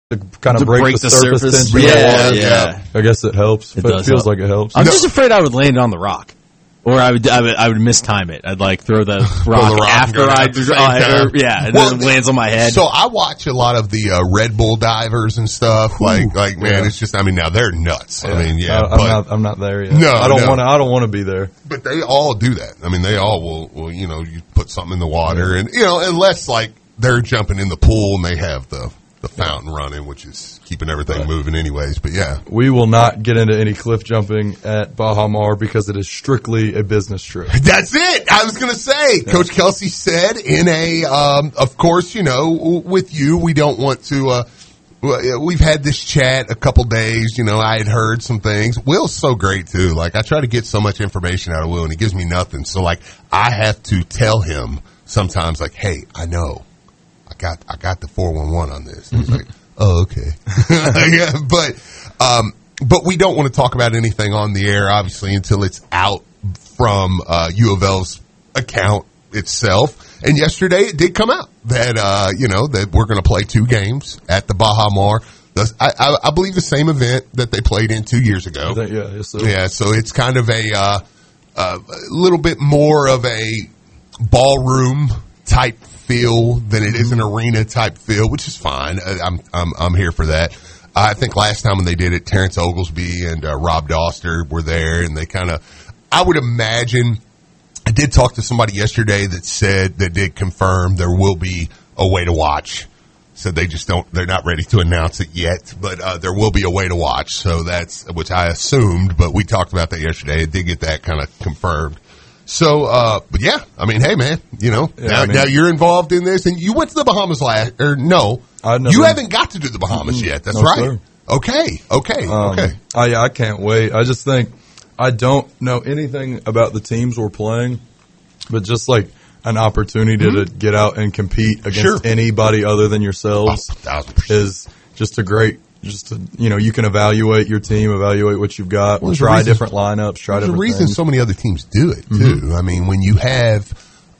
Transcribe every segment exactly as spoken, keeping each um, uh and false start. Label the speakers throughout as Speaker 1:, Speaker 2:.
Speaker 1: to kind of break,
Speaker 2: break
Speaker 1: the,
Speaker 2: the
Speaker 1: surface,
Speaker 2: surface.
Speaker 1: tension.
Speaker 2: Yeah,
Speaker 1: of the water.
Speaker 2: yeah.
Speaker 1: I guess it helps.
Speaker 2: It
Speaker 1: but
Speaker 2: does
Speaker 1: it feels
Speaker 2: help.
Speaker 1: like it helps.
Speaker 2: I'm just afraid I would land on the rock. Or I would, I would, I would mistime it. I'd like throw the rock,
Speaker 3: the rock
Speaker 2: after
Speaker 3: and go
Speaker 2: I,
Speaker 3: at the same
Speaker 2: uh,
Speaker 3: time.
Speaker 2: or, yeah, and
Speaker 3: Well,
Speaker 2: then it lands on my head.
Speaker 3: So I watch a lot of the uh, Red Bull divers and stuff. Like, like man,
Speaker 1: yeah.
Speaker 3: it's just. I mean, now they're nuts.
Speaker 1: Yeah.
Speaker 3: I mean, yeah,
Speaker 1: I, I'm
Speaker 3: but,
Speaker 1: not. I'm not there yet.
Speaker 3: No,
Speaker 1: I don't
Speaker 3: no.
Speaker 1: want to. I don't want to be there.
Speaker 3: but they all do that. I mean, they all will. will you know, you put something in the water, and you know, unless like they're jumping in the pool and they have the the fountain running, which is keeping everything
Speaker 1: Right.
Speaker 3: moving, anyways. But yeah,
Speaker 1: We will not get into any cliff jumping at Baja Mar because it is strictly a business trip.
Speaker 3: that's it. I was going to say, Coach Kelsey said in a, um, of course, you know, with you, we don't want to, uh, we've had this chat a couple days, you know, I had heard some things. Will's so great too. Like I try to get so much information out of Will and he gives me nothing. So like I have to tell him sometimes like, hey, I know I got, I got the four one one on this. And he's like, oh, okay. yeah, but, um, but we don't want to talk about anything on the air, obviously, until it's out from uh, U of L's account itself. And yesterday it did come out that, uh, you know, that we're going to play two games at the Baja Mar. The, I, I, I believe the same event that they played in two years ago.
Speaker 1: I think, yeah, yes, sir.
Speaker 3: Yeah, so it's kind of a, uh, uh, a little bit more of a ballroom type feel than it is an arena type feel, which is fine. I- I'm, I'm, I'm here for that. I think last time when they did it, Terrence Oglesby and uh, Rob Doster were there, and they kind of, I would imagine, I did talk to somebody yesterday that said, that did confirm there will be a way to watch. Said they just don't, they're not ready to announce it yet, but uh, there will be a way to watch. So that's, which I assumed, but we talked about that yesterday. I did get that kind of confirmed. So, uh, but yeah, I mean, hey man, you know,
Speaker 1: Yeah,
Speaker 3: now,
Speaker 1: I mean-
Speaker 3: now you're involved in this, and you went to the Bahamas last, or no,
Speaker 1: I've never-
Speaker 3: you haven't got to do the Bahamas yet. That's
Speaker 1: No,
Speaker 3: right.
Speaker 1: sir.
Speaker 3: Okay, okay,
Speaker 1: Um,
Speaker 3: okay.
Speaker 1: I, I can't wait. I just think I don't know anything about the teams we're playing, but just like an opportunity to get out and compete against
Speaker 3: Sure.
Speaker 1: anybody other than yourselves
Speaker 3: Oh, a thousand percent.
Speaker 1: is just a great. Just to, you know, you can evaluate your team, evaluate what you've got,
Speaker 3: Well, there's a
Speaker 1: try
Speaker 3: reason-
Speaker 1: different lineups, try
Speaker 3: There's a
Speaker 1: different
Speaker 3: reason
Speaker 1: things.
Speaker 3: so many other teams do it too. I mean, when you have,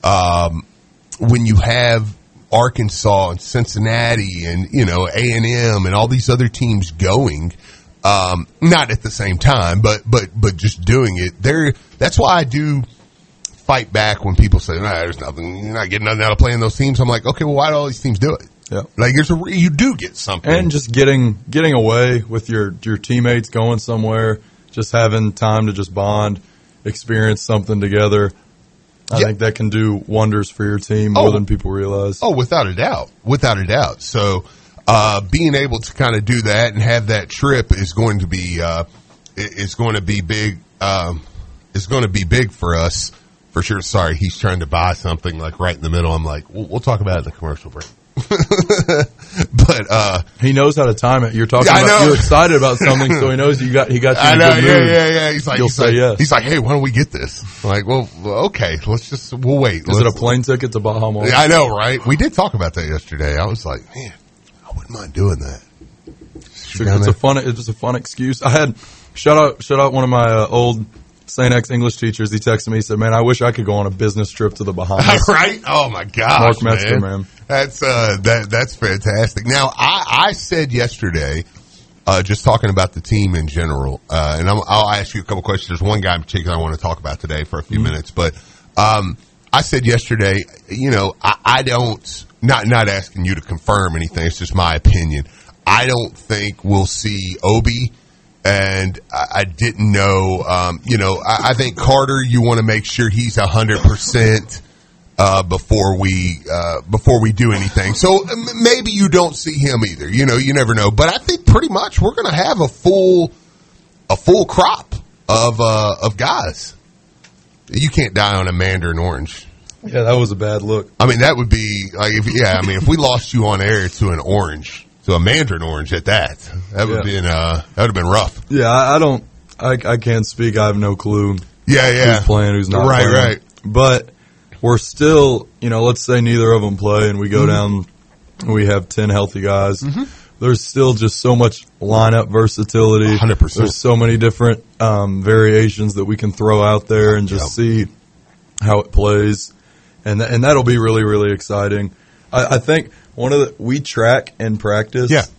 Speaker 3: um, when you have Arkansas and Cincinnati and, you know, A and M and all these other teams going, um, not at the same time, but, but, but just doing it there. That's why I do fight back when people say, nah, there's nothing, you're not getting nothing out of playing those teams. I'm like, okay, well, why do all these teams do it?
Speaker 1: Yeah.
Speaker 3: Like there's a, re- you do get something.
Speaker 1: And just getting getting away with your your teammates, going somewhere, just having time to just bond, experience something together. I
Speaker 3: Yeah.
Speaker 1: think that can do wonders for your team more
Speaker 3: Oh.
Speaker 1: than people realize.
Speaker 3: Oh, without a doubt. Without a doubt. So, uh, being able to kind of do that and have that trip is going to be, uh, is going to be big, um, is going to be big for us for sure. Sorry. He's trying to buy something like right in the middle. I'm like, we'll, we'll talk about it in the commercial break. but, uh,
Speaker 1: He knows how to time it. You're talking
Speaker 3: Yeah, I
Speaker 1: about
Speaker 3: know.
Speaker 1: you're excited about something, so he knows you got he got you
Speaker 3: I
Speaker 1: in a
Speaker 3: know,
Speaker 1: good
Speaker 3: yeah,
Speaker 1: mood.
Speaker 3: yeah, yeah. He's like,
Speaker 1: You'll
Speaker 3: he's
Speaker 1: say
Speaker 3: like,
Speaker 1: yes.
Speaker 3: he's like, hey, why don't we get this? I'm like, well, okay, let's just, we'll wait.
Speaker 1: Is it a
Speaker 3: Let's-
Speaker 1: plane ticket to Baja Mar?
Speaker 3: Yeah, I know, right? We did talk about that yesterday. I was like, man, I wouldn't mind doing that.
Speaker 1: It's a, it's a fun. It's just a fun excuse. I had shout out shout out one of my uh, old Saint X English teachers. He texted me. He said, "Man, I wish I could go on a business trip to the Bahamas."
Speaker 3: Right? Oh my gosh,
Speaker 1: Mark Metzger,
Speaker 3: man.
Speaker 1: man.
Speaker 3: That's uh, that that's fantastic. Now, I, I said yesterday, uh, just talking about the team in general, uh, and I'm, I'll ask you a couple questions. There's one guy in particular I want to talk about today for a few mm-hmm. minutes, but um, I said yesterday, you know, I, I don't not not asking you to confirm anything. It's just my opinion. I don't think we'll see Obi. And I, I didn't know, um, you know, I, I think Carter, you want to make sure he's a hundred percent, uh, before we, uh, before we do anything. So m- maybe you don't see him either, you know, you never know. But I think pretty much we're going to have a full, a full crop of, uh, of guys. You can't die on a mandarin orange.
Speaker 1: Yeah, that was a bad look.
Speaker 3: I mean, that would be like, if, yeah, I mean, if we lost you on air to an orange, to a mandarin orange at that, that would have
Speaker 1: Yeah.
Speaker 3: been, uh, that would have been rough.
Speaker 1: Yeah, I, I don't. I, I can't speak. I have no clue.
Speaker 3: Yeah, yeah.
Speaker 1: Who's playing? Who's not?
Speaker 3: Right,
Speaker 1: playing.
Speaker 3: right.
Speaker 1: But we're still, you know, let's say neither of them play, and we go mm-hmm. down. And we have ten healthy guys. Mm-hmm. There's still just so much lineup versatility.
Speaker 3: one hundred percent.
Speaker 1: There's so many different um, variations that we can throw out there and just
Speaker 3: Yep.
Speaker 1: see how it plays, and th- and that'll be really really exciting. I, I think one of the we track and practice.
Speaker 3: Yeah.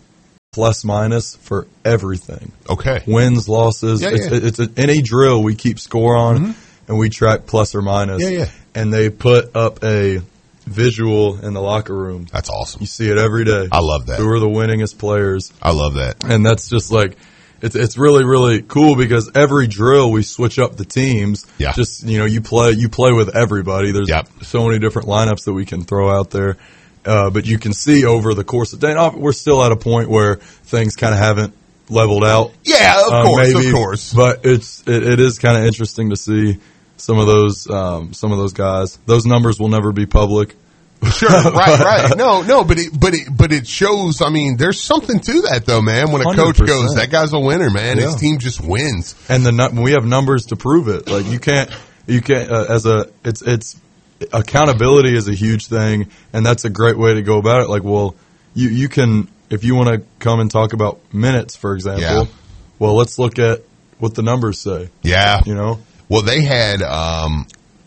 Speaker 1: plus minus for everything.
Speaker 3: Okay.
Speaker 1: Wins, losses.
Speaker 3: Yeah,
Speaker 1: it's,
Speaker 3: yeah.
Speaker 1: it's a, any drill we keep score on,
Speaker 3: mm-hmm.
Speaker 1: and we track plus or minus.
Speaker 3: Yeah, yeah.
Speaker 1: And they put up a visual in the locker room.
Speaker 3: That's awesome.
Speaker 1: You see it every day.
Speaker 3: I love that.
Speaker 1: Who are the winningest players?
Speaker 3: I love that.
Speaker 1: And that's just like, it's it's really, really cool because every drill we switch up the teams.
Speaker 3: Yeah.
Speaker 1: Just, you know, you play you play with everybody. There's
Speaker 3: yep.
Speaker 1: so many different lineups that we can throw out there. Uh, but you can see over the course of the day, we're still at a point where things kind of haven't leveled out.
Speaker 3: Yeah, of
Speaker 1: uh,
Speaker 3: course,
Speaker 1: maybe,
Speaker 3: of course.
Speaker 1: But it's it, it is kind of interesting to see some of those um, some of those guys. Those numbers will never be public.
Speaker 3: Sure, right, right. No, no, but it, but it, but it shows. I mean, there's something to that, though, man. When a coach
Speaker 1: one hundred percent
Speaker 3: goes, that guy's a winner, man.
Speaker 1: Yeah.
Speaker 3: His team just wins,
Speaker 1: and the we have numbers to prove it. Like you can't, you can't uh, as a it's it's accountability is a huge thing, and that's a great way to go about it. Like, well, you you can if you want to come and talk about minutes, for example.
Speaker 3: Yeah.
Speaker 1: Well, let's look at what the numbers say.
Speaker 3: Yeah,
Speaker 1: you know.
Speaker 3: Well, they had. Um,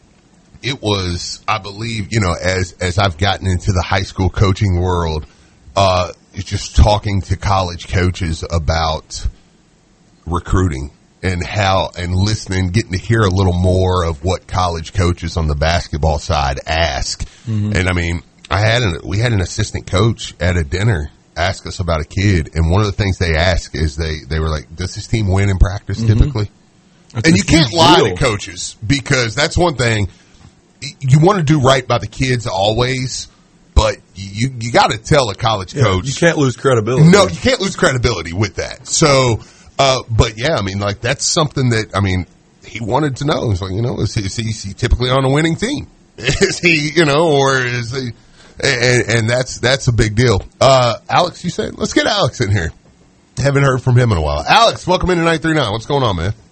Speaker 3: It was, I believe, you know, as as I've gotten into the high school coaching world, uh, just talking to college coaches about recruiting and how, and listening, getting to hear a little more of what college coaches on the basketball side ask. Mm-hmm. And I mean, I had an, we had an assistant coach at a dinner ask us about a kid, and one of the things they ask is they they were like, "Does this team win in practice mm-hmm. typically?" That's and you can't lie deal. to coaches because that's one thing. You want to do right by the kids always, but you you got to tell a college
Speaker 1: yeah,
Speaker 3: coach.
Speaker 1: You can't lose credibility.
Speaker 3: No, you can't lose credibility with that. So, uh, but yeah, I mean, like that's something that I mean, he wanted to know. He's like, you know, is he, is he, is he typically on a winning team? Is he, you know, or is he? And, and that's that's a big deal. Uh, Alex, you said let's get Alex in here. Haven't heard from him in a while. Alex, welcome into nine three nine. What's going on, man?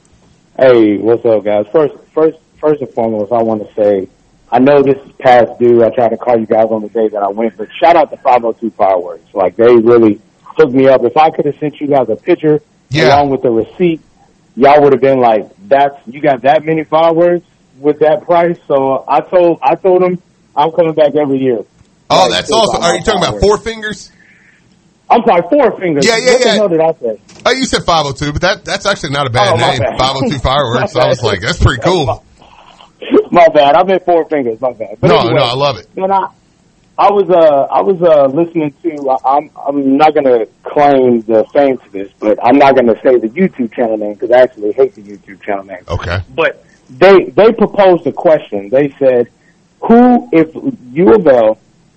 Speaker 4: Hey, what's up, guys? First, first. First and foremost, I want to say, I know this is past due. I tried to call you guys on the day that I went, but shout out to five oh two Fireworks. Like, they really hooked me up. If I could have sent you guys a picture
Speaker 3: yeah.
Speaker 4: along with the receipt, y'all would have been like, "That's you got that many fireworks with that price." So I told I told them I'm coming back every year.
Speaker 3: Oh, like, that's awesome. Are you talking about Four Fingers?
Speaker 4: I'm sorry, Four Fingers.
Speaker 3: Yeah, yeah,
Speaker 4: what
Speaker 3: yeah.
Speaker 4: the hell did I say?
Speaker 3: Oh, you said five oh two, but that that's actually not a bad
Speaker 4: oh,
Speaker 3: name.
Speaker 4: Bad.
Speaker 3: five oh two Fireworks. I was like, that's pretty cool.
Speaker 4: My bad. I meant Four Fingers. My bad. But
Speaker 3: no,
Speaker 4: anyway,
Speaker 3: no, I love it.
Speaker 4: And I, I was, uh, I was uh, listening to. I'm, I'm not going to claim the fame for this, but I'm not going to say the YouTube channel name because I actually hate the YouTube channel name.
Speaker 3: Okay.
Speaker 4: But they they proposed a question. They said, "Who, if U of L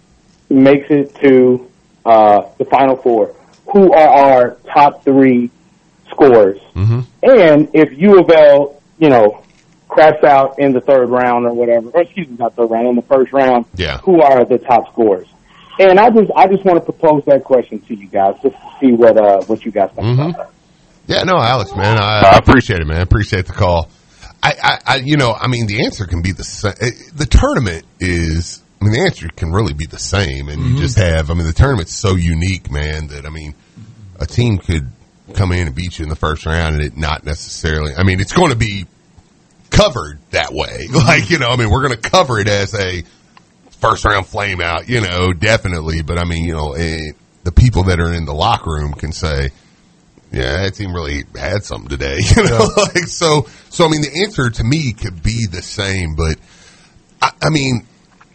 Speaker 4: makes it to uh, the Final Four, who are our top three scorers?
Speaker 3: Mm-hmm.
Speaker 4: And if U of L, you know." craps out in the third round or whatever, or excuse me, not third round, in the first round,
Speaker 3: yeah.
Speaker 4: who are the top scorers?" And I just, I just want to propose that question to you guys, just to see what, uh, what you guys think
Speaker 3: mm-hmm.
Speaker 4: about that.
Speaker 3: Yeah, no, Alex, man, I, I appreciate it, man. I appreciate the call. I, I, I, you know, I mean, the answer can be the same. The tournament is, I mean, the answer can really be the same, and mm-hmm. you just have, I mean, the tournament's so unique, man, that, I mean, a team could come in and beat you in the first round and it not necessarily, I mean, it's going to be covered that way. Like, you know, I mean, we're going to cover it as a first round flame out, you know, definitely. But I mean, you know, it, the people that are in the locker room can say, yeah, that team really had something today, you know, yeah. like, so, so I mean, the answer to me could be the same, but I, I mean,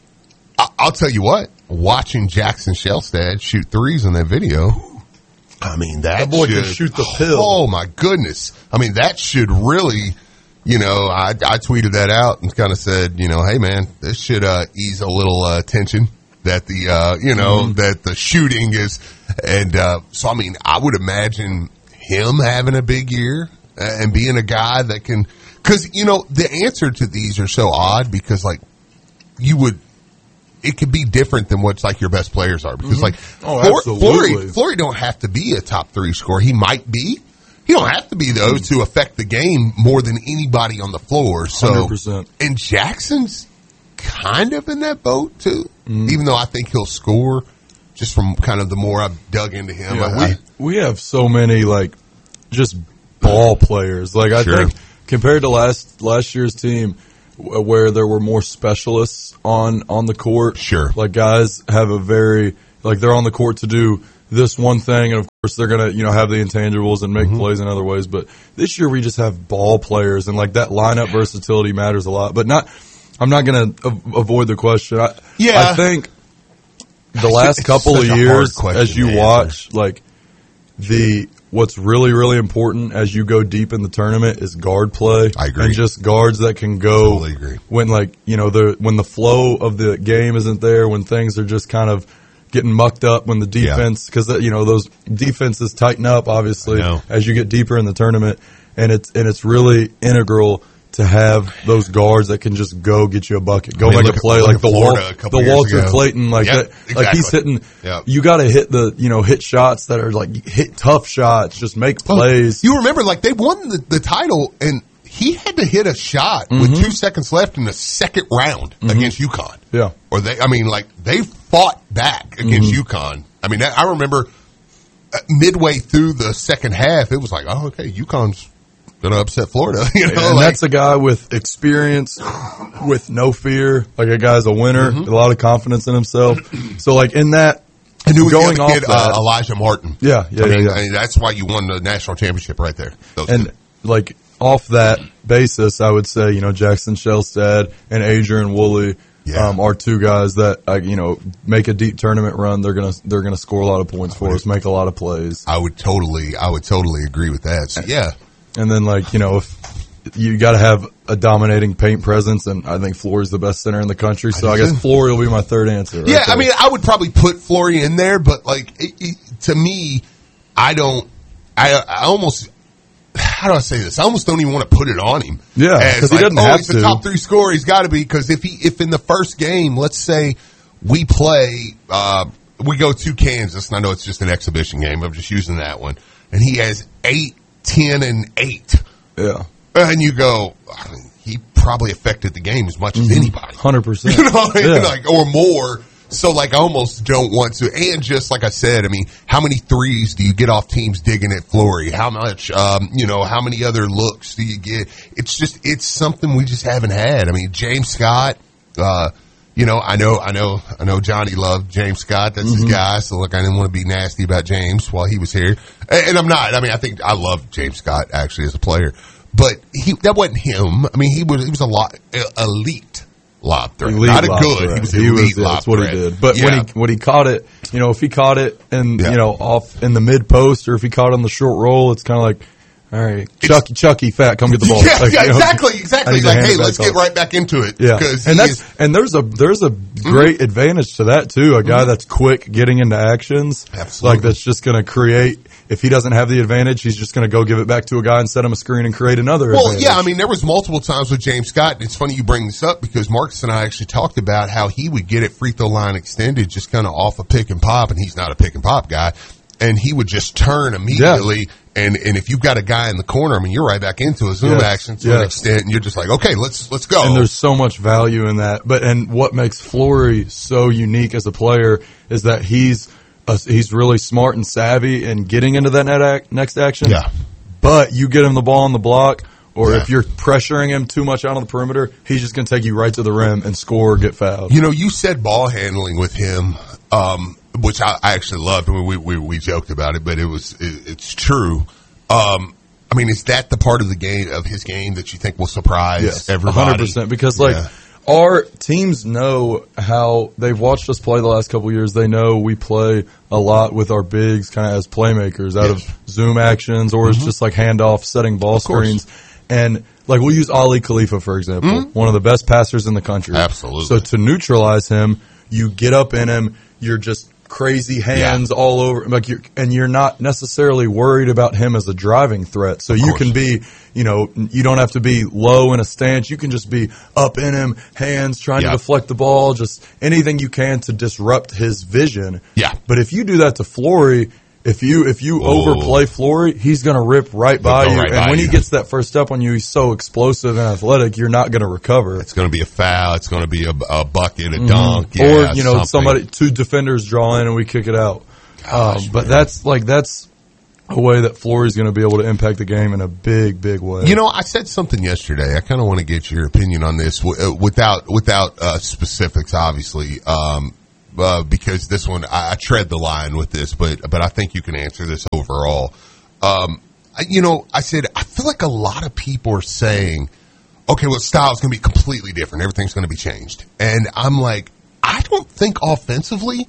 Speaker 3: I, I'll tell you what, watching Jackson Shelstad shoot threes in that video, I mean, that,
Speaker 1: that boy
Speaker 3: should,
Speaker 1: can shoot the pill.
Speaker 3: Oh my goodness. I mean, that should really, you know, I, I tweeted that out and kind of said, you know, hey man, this should uh, ease a little uh, tension that the, uh, you know, mm-hmm. that the shooting is. And uh, so, I mean, I would imagine him having a big year and being a guy that can, because, you know, the answer to these are so odd because, like, you would, it could be different than what's like your best players are because, mm-hmm. like,
Speaker 1: oh,
Speaker 3: Flory, Flory, Flory don't have to be a top three scorer. He might be. He don't have to be, though, to affect the game more than anybody on the floor. So,
Speaker 1: one hundred percent.
Speaker 3: And Jackson's kind of in that boat, too,
Speaker 1: mm.
Speaker 3: even though I think he'll score just from kind of the more I've dug into him.
Speaker 1: Yeah,
Speaker 3: I,
Speaker 1: we,
Speaker 3: I,
Speaker 1: we have so many, like, just ball players. Like, I
Speaker 3: sure.
Speaker 1: think compared to last last year's team where there were more specialists on, on the court.
Speaker 3: Sure.
Speaker 1: Like, guys have a very, like, they're on the court to do this one thing, and of course they're going to, you know, have the intangibles and make mm-hmm. plays in other ways. But this year we just have ball players, and like that lineup versatility matters a lot. But not, I'm not going to av- avoid the question. I,
Speaker 3: yeah,
Speaker 1: I think the last couple of years, as you watch, like the what's really really important as you go deep in the tournament is guard play.
Speaker 3: I agree,
Speaker 1: and just guards that can go
Speaker 3: totally agree.
Speaker 1: when like you know the when the flow of the game isn't there, when things are just kind of getting mucked up, when the defense, because yeah. you know those defenses tighten up obviously as you get deeper in the tournament, and it's and it's really integral to have those guards that can just go get you a bucket, go I mean, make a play, like the Wal- the Walter ago. Clayton, like
Speaker 3: yep,
Speaker 1: that,
Speaker 3: exactly.
Speaker 1: like he's hitting.
Speaker 3: Yep.
Speaker 1: You got to hit the you know hit shots that are like hit tough shots, just make plays.
Speaker 3: Well, you remember, like they won the, the title, and he had to hit a shot mm-hmm. with two seconds left in the second round mm-hmm. against UConn.
Speaker 1: Yeah,
Speaker 3: or they, I mean, like they fought back against mm-hmm. UConn. I mean, I remember midway through the second half, it was like, oh, okay, UConn's going to upset Florida. You know,
Speaker 1: and
Speaker 3: like,
Speaker 1: that's a guy with experience, with no fear. Like a guy's a winner, mm-hmm. a lot of confidence in himself. So, like in that,
Speaker 3: and who was
Speaker 1: going
Speaker 3: the
Speaker 1: off
Speaker 3: kid,
Speaker 1: that,
Speaker 3: uh, Elijah Martin.
Speaker 1: Yeah, yeah,
Speaker 3: I mean,
Speaker 1: yeah, yeah.
Speaker 3: I mean, that's why you won the national championship right there. Those
Speaker 1: and
Speaker 3: two.
Speaker 1: like off that basis, I would say you know Jackson Shelstad and Adrian Woolley.
Speaker 3: Yeah.
Speaker 1: Um, are two guys that uh, you know make a deep tournament run. They're gonna they're gonna score a lot of points for us, make a lot of plays.
Speaker 3: I would totally I would totally agree with that. So, yeah.
Speaker 1: And then like you know if you got to have a dominating paint presence, and I think Flory's the best center in the country. So I, I guess Flory will be my third answer. Right
Speaker 3: yeah,
Speaker 1: there.
Speaker 3: I mean I would probably put Flory in there, but like it, it, to me, I don't. I I almost. How do I say this? I almost don't even want to put it on him.
Speaker 1: Yeah, because
Speaker 3: like,
Speaker 1: he doesn't
Speaker 3: oh,
Speaker 1: have
Speaker 3: he's
Speaker 1: to.
Speaker 3: a top three scorer. He's got to be, because if he if in the first game, let's say we play, uh, we go to Kansas, and I know it's just an exhibition game. I'm just using that one, and he has eight, ten, and eight.
Speaker 1: Yeah,
Speaker 3: and you go, I mean, he probably affected the game as much as
Speaker 1: mm-hmm.
Speaker 3: anybody,
Speaker 1: hundred percent,
Speaker 3: you know,
Speaker 1: yeah.
Speaker 3: like or more. So, like, I almost don't want to. And just like I said, I mean, how many threes do you get off teams digging at Flory? How much, um, you know, how many other looks do you get? It's just, it's something we just haven't had. I mean, James Scott, uh, you know, I know, I know, I know Johnny loved James Scott. That's mm-hmm. his guy. So, look, I didn't want to be nasty about James while he was here. And, and I'm not. I mean, I think I love James Scott, actually, as a player. But he, that wasn't him. I mean, he was, he was a lot, elite. Lob threat.
Speaker 1: Elite
Speaker 3: Not a
Speaker 1: lob
Speaker 3: good.
Speaker 1: threat.
Speaker 3: He was
Speaker 1: he
Speaker 3: elite
Speaker 1: was, yeah,
Speaker 3: lob
Speaker 1: that's what
Speaker 3: threat.
Speaker 1: he did. But
Speaker 3: yeah.
Speaker 1: when he when he caught it, you know, if he caught it and
Speaker 3: yeah.
Speaker 1: you know off in the mid post, or if he caught it on the short roll, it's kind of like, all right, Chucky, Chucky, fat, come get the ball.
Speaker 3: Yeah,
Speaker 1: like,
Speaker 3: yeah
Speaker 1: you know,
Speaker 3: exactly, exactly. He's like, hey, let's get right back into it.
Speaker 1: Yeah, and that's
Speaker 3: is,
Speaker 1: and there's a there's a great mm-hmm. advantage to that too. A guy mm-hmm. that's quick getting into actions,
Speaker 3: absolutely,
Speaker 1: like that's just going to create. If he doesn't have the advantage, he's just going to go give it back to a guy and set him a screen and create another
Speaker 3: well,
Speaker 1: advantage.
Speaker 3: yeah, I mean, there was multiple times with James Scott, and it's funny you bring this up because Marcus and I actually talked about how he would get it free throw line extended just kind of off a pick and pop, and he's not a pick and pop guy, and he would just turn immediately, yeah. and, and if you've got a guy in the corner, I mean, you're right back into a zoom yes. action to yes. an extent, and you're just like, okay, let's let's go.
Speaker 1: And there's so much value in that. But and what makes Flory so unique as a player is that he's Uh, he's really smart and savvy in getting into that net ac- next action.
Speaker 3: Yeah.
Speaker 1: But you get him the ball on the block, or
Speaker 3: yeah.
Speaker 1: if you're pressuring him too much out on the perimeter, he's just going to take you right to the rim and score or get fouled.
Speaker 3: You know, you said ball handling with him, um, which I, I actually loved. I mean, we, we, we joked about it, but it was, it, it's true. Um, I mean, is that the part of the game, of his game that you think will surprise
Speaker 1: yes,
Speaker 3: everybody?
Speaker 1: one hundred percent. Because, like, yeah. our teams know how they've watched us play the last couple of years. They know we play a lot with our bigs kind of as playmakers out yes. of zoom actions, or mm-hmm. it's just like handoff, setting ball
Speaker 3: of
Speaker 1: screens. Course. And like we'll use Ali Khalifa, for example, mm-hmm. one of the best passers in the country.
Speaker 3: Absolutely.
Speaker 1: So to neutralize him, you get up in him, you're just crazy hands
Speaker 3: yeah.
Speaker 1: all over, like you're, and you're not necessarily worried about him as a driving threat. So
Speaker 3: of
Speaker 1: you
Speaker 3: course.
Speaker 1: can be, you know, you don't have to be low in a stance. You can just be up in him, hands trying
Speaker 3: yeah.
Speaker 1: to deflect the ball, just anything you can to disrupt his vision.
Speaker 3: Yeah.
Speaker 1: But if you do that to Flory, if you if you
Speaker 3: Whoa.
Speaker 1: overplay Flory, he's going to rip right by
Speaker 3: He'll
Speaker 1: you.
Speaker 3: Right
Speaker 1: and
Speaker 3: by
Speaker 1: when
Speaker 3: you.
Speaker 1: he gets that first step on you, he's so explosive and athletic, you're not going to recover.
Speaker 3: It's going to be a foul. It's going to be a, a bucket, a
Speaker 1: Mm-hmm.
Speaker 3: dunk. Yeah,
Speaker 1: or, you know,
Speaker 3: something.
Speaker 1: somebody, two defenders draw in and we kick it out.
Speaker 3: Gosh,
Speaker 1: um, but
Speaker 3: man.
Speaker 1: that's like, that's a way that Flory's going to be able to impact the game in a big, big way.
Speaker 3: You know, I said something yesterday. I kind of want to get your opinion on this w- without, without, uh, specifics, obviously. Um, uh, because this one I, I tread the line with this, but but I think you can answer this overall. Um, I, you know, I said I feel like a lot of people are saying, okay, well, style is going to be completely different. Everything's going to be changed, and I'm like, I don't think offensively.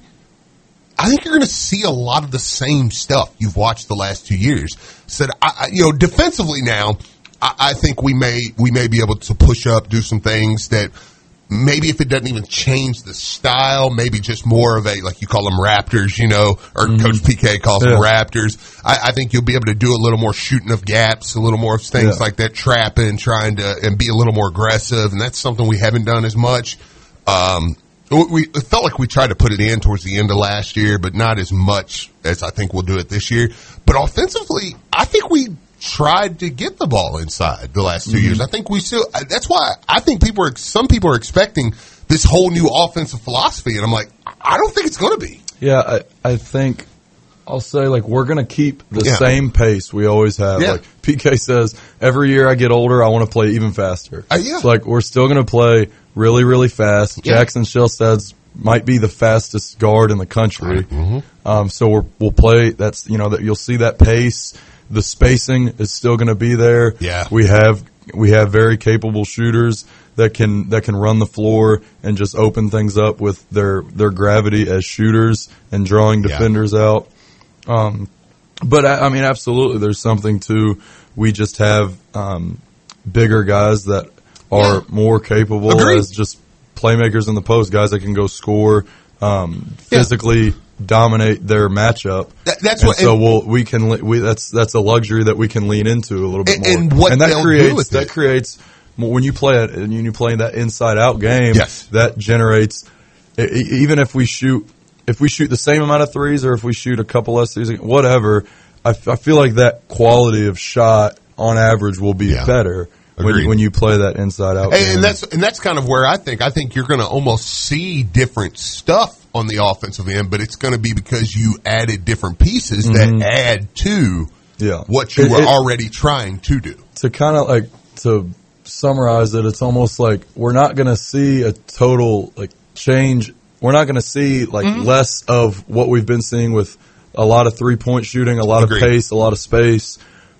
Speaker 3: I think you're going to see a lot of the same stuff you've watched the last two years. Said, I, I, you know, defensively now, I, I think we may we may be able to push up, do some things that maybe if it doesn't even change the style, maybe just more of a, like you call them Raptors, you know, or mm-hmm. Coach P K calls yeah. them Raptors. I, I think you'll be able to do a little more shooting of gaps, a little more of things yeah. like that, trapping, trying to and be a little more aggressive, and that's something we haven't done as much. Um, We it felt like we tried to put it in towards the end of last year, but not as much as I think we'll do it this year. But offensively, I think we tried to get the ball inside the last two mm-hmm. years. I think we still. That's why I think people are. Some people are expecting this whole new offensive philosophy, and I'm like, I don't think it's going to be.
Speaker 1: Yeah, I, I think I'll say like we're going to keep the
Speaker 3: yeah.
Speaker 1: same pace we always have.
Speaker 3: Yeah.
Speaker 1: Like P K says, every year I get older, I want to play even faster.
Speaker 3: Uh, yeah.
Speaker 1: So like we're still going to play really, really fast.
Speaker 3: Yeah.
Speaker 1: Jackson Shelstad's might be the fastest guard in the country.
Speaker 3: Mm-hmm.
Speaker 1: Um, so we're, we'll play. That's you know that you'll see that pace. The spacing is still going to be there.
Speaker 3: Yeah.
Speaker 1: We have we have very capable shooters that can that can run the floor and just open things up with their their gravity as shooters and drawing defenders yeah. out. Um, but I, I mean, absolutely, there's something to. We just have um, bigger guys that are yeah. more capable
Speaker 3: Agreed.
Speaker 1: as just playmakers in the post, guys that can go score, um, physically yeah. dominate their matchup.
Speaker 3: That, that's
Speaker 1: and
Speaker 3: what.
Speaker 1: So we'll, we can we that's that's a luxury that we can lean into a little bit
Speaker 3: and,
Speaker 1: more.
Speaker 3: And what
Speaker 1: and that
Speaker 3: they'll
Speaker 1: creates
Speaker 3: do with
Speaker 1: that
Speaker 3: it.
Speaker 1: creates when you play it and you play that inside out game.
Speaker 3: Yes.
Speaker 1: That generates even if we shoot if we shoot the same amount of threes or if we shoot a couple less threes, whatever. I, I feel like that quality of shot on average will be
Speaker 3: yeah.
Speaker 1: better. When, when you play that inside out,
Speaker 3: and, and that's and that's kind of where I think I think you're going to almost see different stuff on the offensive end, but it's going to be because you added different pieces mm-hmm. that add to
Speaker 1: yeah.
Speaker 3: what you
Speaker 1: it,
Speaker 3: were
Speaker 1: it,
Speaker 3: already trying to do.
Speaker 1: To kind of like to summarize it, it's almost like we're not going to see a total like change. We're not going to see like mm-hmm. less of what we've been seeing with a lot of three point shooting, a lot
Speaker 3: Agreed.
Speaker 1: of pace, a lot of space,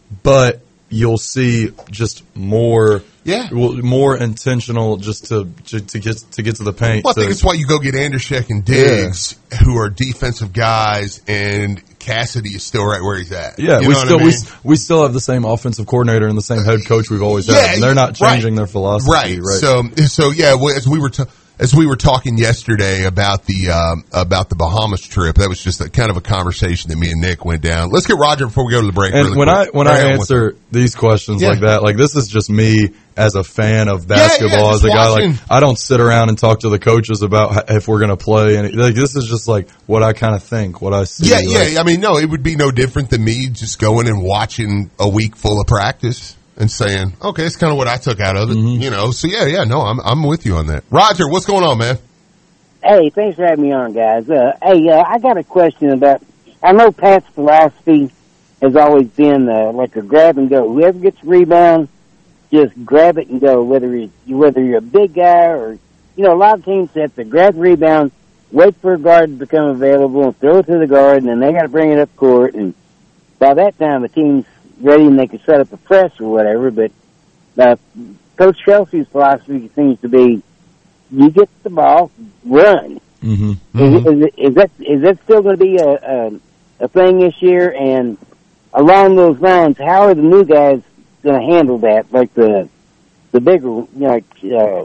Speaker 1: but you'll see just more,
Speaker 3: yeah,
Speaker 1: more intentional just to to, to get to get to the paint.
Speaker 3: Well, I
Speaker 1: so,
Speaker 3: think it's why you go get Andershek and Diggs, yeah. who are defensive guys, and Cassidy is still right where he's at.
Speaker 1: Yeah,
Speaker 3: you
Speaker 1: we
Speaker 3: know
Speaker 1: still
Speaker 3: what I mean?
Speaker 1: we we still have the same offensive coordinator and the same head coach we've always had.
Speaker 3: Yeah,
Speaker 1: and they're not changing
Speaker 3: right.
Speaker 1: their philosophy.
Speaker 3: Right.
Speaker 1: right.
Speaker 3: So so yeah, as we were. T- As we were talking yesterday about the um, about the Bahamas trip, that was just a kind of a conversation that me and Nick went down. Let's get Roger before we go to the break.
Speaker 1: And
Speaker 3: really
Speaker 1: when
Speaker 3: quick.
Speaker 1: I when
Speaker 3: Carry
Speaker 1: I
Speaker 3: on
Speaker 1: answer
Speaker 3: with-
Speaker 1: these questions
Speaker 3: Yeah.
Speaker 1: like that, like this is just me as a fan of basketball,
Speaker 3: yeah,
Speaker 1: as
Speaker 3: just
Speaker 1: a guy
Speaker 3: watching.
Speaker 1: like I don't sit around and talk to the coaches about h- if we're going to play. And like this is just like what I kind of think, what I see.
Speaker 3: yeah,
Speaker 1: like,
Speaker 3: yeah. I mean, no, it would be no different than me just going and watching a week full of practice and saying, okay, it's kind of what I took out of it,
Speaker 1: Mm-hmm.
Speaker 3: you know. So yeah, yeah, no, I'm I'm with you on that. Roger, what's going on, man?
Speaker 5: Hey, thanks for having me on, guys. Uh, hey, uh, I got a question about, I know Pat's philosophy has always been uh, like a grab and go. Whoever gets a rebound, just grab it and go, whether, you, whether you're a big guy or, you know, a lot of teams have to grab the rebound, wait for a guard to become available and throw it to the guard, and then they got to bring it up court. And by that time, the team's ready and they can set up a press or whatever. But uh, Coach Chelsea's philosophy seems to be, you get the ball, run.
Speaker 1: Mm-hmm.
Speaker 5: Mm-hmm. Is, is, it, is that is that still going to be a, a a thing this year? And along those lines, how are the new guys going to handle that? Like the the bigger, you know, like uh,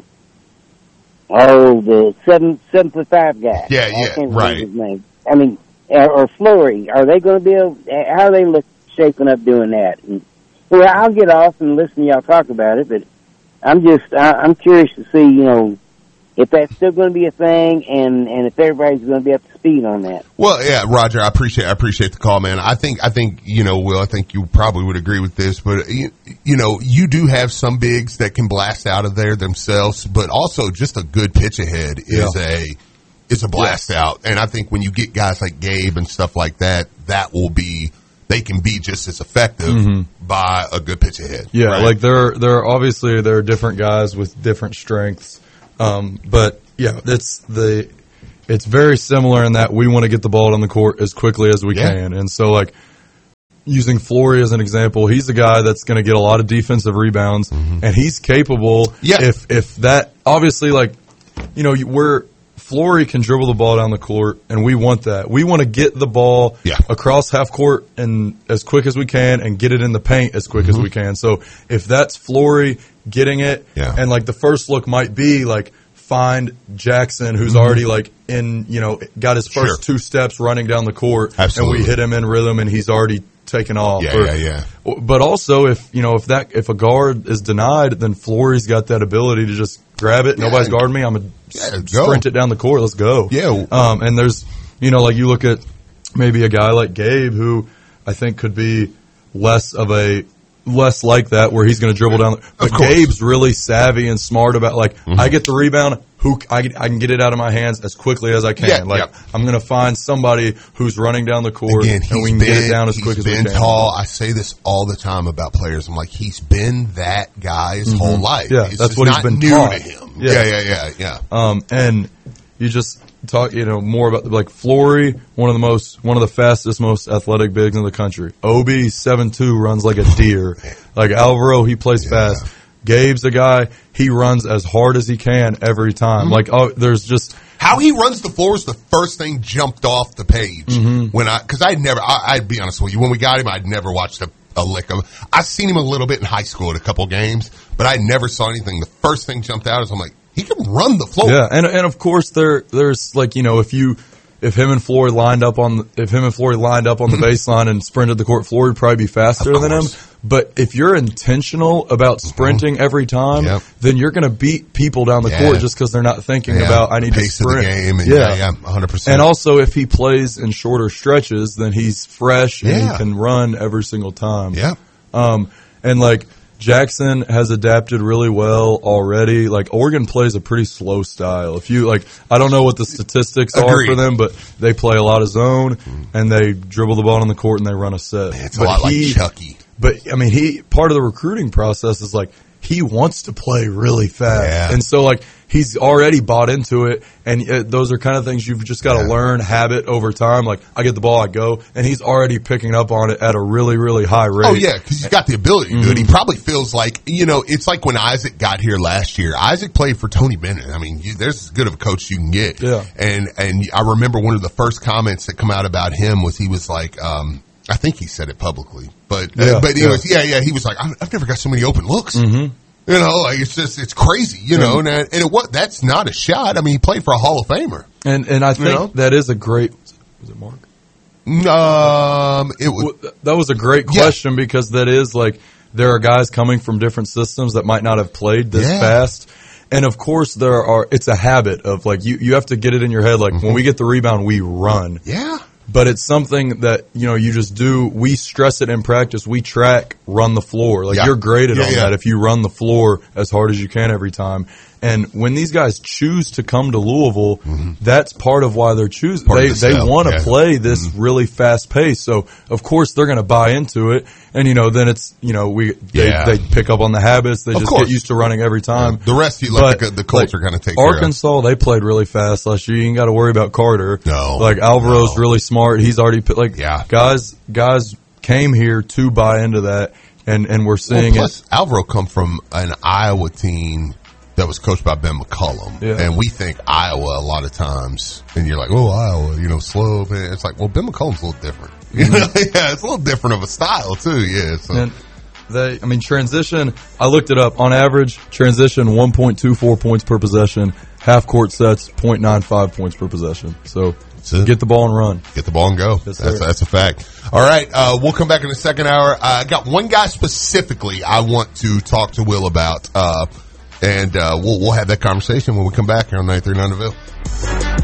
Speaker 5: oh, the seven seven foot five guy.
Speaker 3: Yeah,
Speaker 5: I
Speaker 3: yeah,
Speaker 5: can't remember
Speaker 3: right.
Speaker 5: his name. I mean, uh, or Flory. Are they going to be able? How are they look shaping up doing that? And, well, I'll get off and listen to y'all talk about it, but I'm just I, I'm curious to see, you know, if that's still going to be a thing, and, and if everybody's going to be up to speed on that.
Speaker 3: Well, yeah, Roger, I appreciate I appreciate the call, man. I think I think you know, Will, I think you probably would agree with this, but you, you know, you do have some bigs that can blast out of there themselves, but also just a good pitch ahead is
Speaker 1: Yeah.
Speaker 3: a is a blast out, and I think when you get guys like Gabe and stuff like that, that will be they can be just as effective
Speaker 1: Mm-hmm.
Speaker 3: by a good pitch ahead.
Speaker 1: Yeah,
Speaker 3: right?
Speaker 1: like there, there are obviously there are different guys with different strengths, um, but yeah, it's the it's very similar in that we want to get the ball on the court as quickly as we
Speaker 3: Yeah.
Speaker 1: can. And so, like, using Flory as an example, he's a guy that's going to get a lot of defensive rebounds, mm-hmm. and he's capable.
Speaker 3: Yeah.
Speaker 1: If if that obviously, like, you know, we're Flory can dribble the ball down the court, and we want that. We want to get the ball
Speaker 3: Yeah.
Speaker 1: across half court and as quick as we can, and get it in the paint as quick
Speaker 3: Mm-hmm.
Speaker 1: as we can. So if that's Flory getting it,
Speaker 3: Yeah.
Speaker 1: and like the first look might be like find Jackson, who's
Speaker 3: Mm-hmm.
Speaker 1: already like in, you know, got his first
Speaker 3: Sure.
Speaker 1: two steps running down the court,
Speaker 3: Absolutely.
Speaker 1: and we hit him in rhythm, and he's already taken off.
Speaker 3: Yeah,
Speaker 1: Or-
Speaker 3: yeah, yeah.
Speaker 1: But also, if you know, if that if a guard is denied, then Flory's got that ability to just grab it.
Speaker 3: Yeah.
Speaker 1: Nobody's guarding me. I'm gonna
Speaker 3: Yeah, go.
Speaker 1: sprint it down the court. Let's go.
Speaker 3: Yeah.
Speaker 1: Um, and there's, you know, like you look at maybe a guy like Gabe, who I think could be less of a less like that, where he's going to dribble down. But
Speaker 3: course.
Speaker 1: Gabe's really savvy and smart about like,
Speaker 3: Mm-hmm.
Speaker 1: I get the rebound. Who I, I can get it out of my hands as quickly as I can.
Speaker 3: Yeah,
Speaker 1: like
Speaker 3: yeah.
Speaker 1: I'm going to find somebody who's running down the court,
Speaker 3: Again, he's
Speaker 1: and we can
Speaker 3: been,
Speaker 1: get it down as
Speaker 3: he's
Speaker 1: quick as we
Speaker 3: been
Speaker 1: can.
Speaker 3: tall. I say this all the time about players. I'm like, he's been that guy his whole life.
Speaker 1: Yeah,
Speaker 3: It's
Speaker 1: that's
Speaker 3: just
Speaker 1: what he's
Speaker 3: not
Speaker 1: been
Speaker 3: new
Speaker 1: taught.
Speaker 3: to him.
Speaker 1: Yeah.
Speaker 3: Yeah, yeah, yeah, yeah.
Speaker 1: Um, and you just talk, you know, more about like Flory, one of the most, one of the fastest, most athletic bigs in the country. Obi, seven two, runs like a deer. Like Alvaro, he plays
Speaker 3: Yeah.
Speaker 1: fast. Gabe's a guy, he runs as hard as he can every time.
Speaker 3: Mm-hmm.
Speaker 1: Like, oh, there's just,
Speaker 3: How he runs the floor is the first thing jumped off the page
Speaker 1: Mm-hmm.
Speaker 3: when I, because I'd never, I, I'd be honest with you, when we got him, I'd never watched a, a lick of. I've seen him a little bit in high school at a couple games, but I never saw anything. The first thing jumped out is I'm like, he can run the floor.
Speaker 1: yeah. And, and of course there, there's like, you know, if you, if him and Flory lined up on, the, if him and Flory lined up on the baseline and sprinted the court, Flory would probably be faster
Speaker 3: Of
Speaker 1: than him.
Speaker 3: course.
Speaker 1: But if you're intentional about sprinting every time,
Speaker 3: Yep.
Speaker 1: then you're going to beat people down the
Speaker 3: Yeah.
Speaker 1: court just because they're not thinking
Speaker 3: Yeah,
Speaker 1: about I need to
Speaker 3: pace of the
Speaker 1: sprint.
Speaker 3: game. And yeah, yeah, one hundred percent.
Speaker 1: And also, if he plays in shorter stretches, then he's fresh and
Speaker 3: Yeah.
Speaker 1: he can run every single time.
Speaker 3: yeah.
Speaker 1: Um, and like Jackson has adapted really well already. Like Oregon plays a pretty slow style. If you like, I don't know what the statistics are
Speaker 3: Agreed.
Speaker 1: for them, but they play a lot of zone and they dribble the ball on the court and they run a set.
Speaker 3: It's a
Speaker 1: But
Speaker 3: lot
Speaker 1: he-
Speaker 3: like Chucky.
Speaker 1: But I mean, he part of the recruiting process is like he wants to play really fast,
Speaker 3: Yeah.
Speaker 1: and so like he's already bought into it. And uh, those are kind of things you've just got to
Speaker 3: Yeah.
Speaker 1: learn, habit over time. Like I get the ball, I go, and he's already picking up on it at a really, really high rate.
Speaker 3: Oh yeah, because he's got the ability to do it. He probably feels like, you know, it's like when Isaac got here last year. Isaac played for Tony Bennett. I mean, you, there's as good of a coach you can get.
Speaker 1: Yeah.
Speaker 3: And and I remember one of the first comments that come out about him was he was like, um, I think he said it publicly, but
Speaker 1: Yeah,
Speaker 3: uh, but
Speaker 1: yeah.
Speaker 3: anyways, yeah. yeah, He was like, I've, I've never got so many open looks. Mm-hmm. You know, like it's just it's crazy. You know, and, and it, what that's not a shot. I mean, he played for a Hall of Famer.
Speaker 1: And and I think
Speaker 3: know?
Speaker 1: that is a great. Was it Mark?
Speaker 3: Um, it was.
Speaker 1: Well, that was a great
Speaker 3: Yeah.
Speaker 1: question because that is like there are guys coming from different systems that might not have played this
Speaker 3: Yeah.
Speaker 1: fast. And of course there are, it's a habit of like, you, you have to get it in your head. Like
Speaker 3: Mm-hmm.
Speaker 1: when we get the rebound, we run.
Speaker 3: Yeah.
Speaker 1: But it's something that, you know, you just do. We stress it in practice. We track, run the floor. Like
Speaker 3: Yeah.
Speaker 1: you're graded
Speaker 3: Yeah,
Speaker 1: on
Speaker 3: yeah.
Speaker 1: that if you run the floor as hard as you can every time. And when these guys choose to come to Louisville, that's part of why they're choosing.
Speaker 3: Part of
Speaker 1: They,
Speaker 3: the
Speaker 1: they
Speaker 3: sell,
Speaker 1: want to
Speaker 3: yeah.
Speaker 1: play this really fast pace. So of course they're going to buy into it. And you know, then it's, you know, we, they,
Speaker 3: Yeah.
Speaker 1: they pick up on the habits. They
Speaker 3: Of
Speaker 1: just
Speaker 3: course.
Speaker 1: get used to running every time.
Speaker 3: The rest you let
Speaker 1: But,
Speaker 3: the, the culture
Speaker 1: like,
Speaker 3: kind of take care of.
Speaker 1: Arkansas, they played really fast last year. You ain't got to worry about Carter.
Speaker 3: No.
Speaker 1: Like Alvaro's
Speaker 3: No.
Speaker 1: really smart. He's already put, like
Speaker 3: Yeah.
Speaker 1: guys. Guys came here to buy into that, and and we're
Speaker 3: Well,
Speaker 1: seeing
Speaker 3: plus, Alvaro come from an Iowa team that was coached by Ben McCullum,
Speaker 1: Yeah.
Speaker 3: and we think Iowa a lot of times, and you're like, oh, Iowa, you know, slow. Man. It's like, well, Ben McCullum's a little different. You know, yeah, it's a little different of a style too. Yeah, so.
Speaker 1: it. And they, I mean, transition. I looked it up. On average, transition one point two four points per possession. Half court sets zero point nine five points per possession. So
Speaker 3: it.
Speaker 1: get the ball and run.
Speaker 3: Get the ball and go.
Speaker 1: Yes,
Speaker 3: that's,
Speaker 1: sir.
Speaker 3: that's a fact. All right. Uh, we'll come back in the second hour. Uh, I got one guy specifically I want to talk to Will about, uh, and uh, we'll, we'll have that conversation when we come back here on ninety-three point nine The Ville.